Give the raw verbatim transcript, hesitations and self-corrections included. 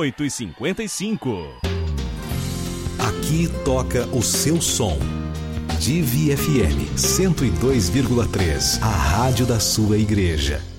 oito e cinquenta e cinco. Aqui toca o seu som. Divi F M cento e dois vírgula três, a rádio da sua igreja.